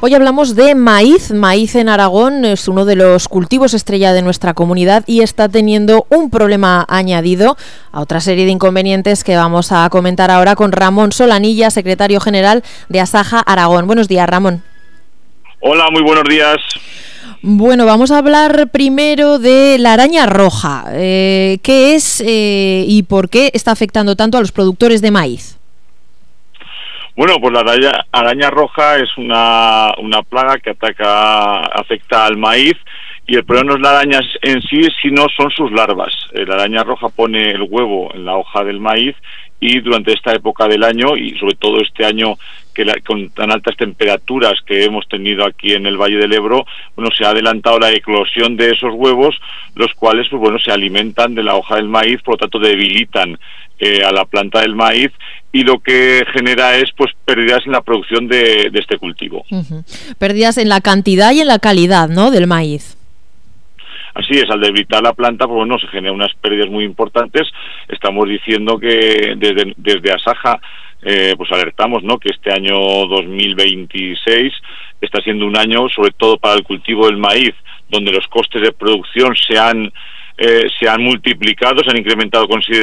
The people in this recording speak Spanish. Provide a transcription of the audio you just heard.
Hoy hablamos de maíz. Maíz en Aragón es uno de los cultivos estrella de nuestra comunidad y está teniendo un problema añadido a otra serie de inconvenientes que vamos a comentar ahora con Ramón Solanilla, secretario general de Asaja Aragón. Buenos días, Ramón. Hola, muy buenos días. Bueno, vamos a hablar primero de la araña roja. ¿Qué es y por qué está afectando tanto a los productores de maíz? Bueno, pues la araña roja es una plaga que afecta al maíz, y el problema no es la araña en sí, sino son sus larvas. La araña roja pone el huevo en la hoja del maíz, y durante esta época del año, y sobre todo este año con tan altas temperaturas que hemos tenido aquí en el Valle del Ebro, bueno, se ha adelantado la eclosión de esos huevos, los cuales, pues bueno, se alimentan de la hoja del maíz, por lo tanto debilitan a la planta del maíz, y lo que genera es pues pérdidas en la producción de este cultivo. Pérdidas en la cantidad y en la calidad, ¿no?, del maíz. Así es, al debilitar la planta, pues bueno, se generan unas pérdidas muy importantes. Estamos diciendo que desde Asaja pues alertamos, ¿no?, que este año 2026 está siendo un año, sobre todo para el cultivo del maíz, donde los costes de producción se han multiplicado, se han incrementado considerablemente.